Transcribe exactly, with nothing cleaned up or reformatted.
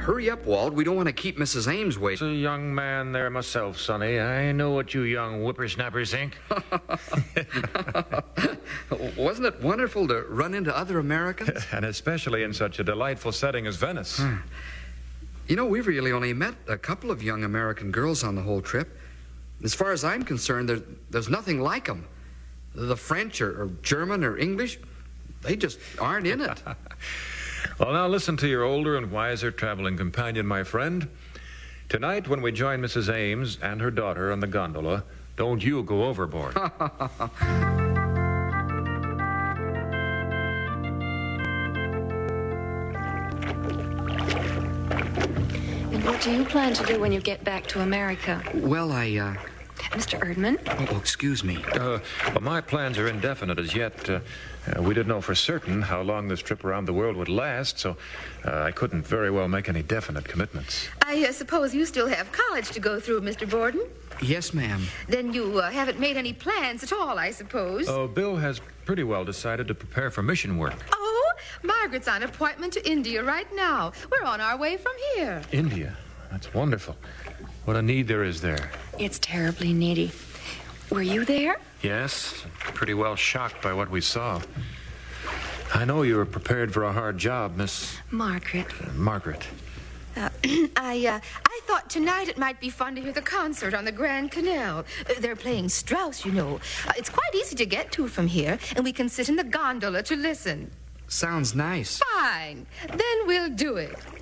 hurry up, Walt. We don't want to keep Missus Ames waiting. It's a young man there myself, Sonny. I know what you young whippersnappers think. Wasn't it wonderful to run into other Americans? And especially in such a delightful setting as Venice. Hmm. You know, we've really only met a couple of young American girls on the whole trip. As far as I'm concerned, there, there's nothing like them. The French or, or German or English, they just aren't in it. Well, now listen to your older and wiser traveling companion, my friend. Tonight, when we join Missus Ames and her daughter on the gondola, don't you go overboard. And what do you plan to do when you get back to America? Well, I, uh... Mister Erdman? Oh, excuse me. Uh, well, my plans are indefinite as yet. Uh, uh, we didn't know for certain how long this trip around the world would last, so uh, I couldn't very well make any definite commitments. I uh, suppose you still have college to go through, Mister Borden? Yes, ma'am. Then you uh, haven't made any plans at all, I suppose. Oh, Bill has pretty well decided to prepare for mission work. Oh, Margaret's on appointment to India right now. We're on our way from here. India? That's wonderful. What a need there is there. It's terribly needy. Were you there? Yes, pretty well shocked by what we saw. I know you were prepared for a hard job, Miss... Margaret. Uh, Margaret. Uh, I, uh, I thought tonight it might be fun to hear the concert on the Grand Canal. Uh, they're playing Strauss, you know. Uh, it's quite easy to get to from here, and we can sit in the gondola to listen. Sounds nice. Fine. Then we'll do it.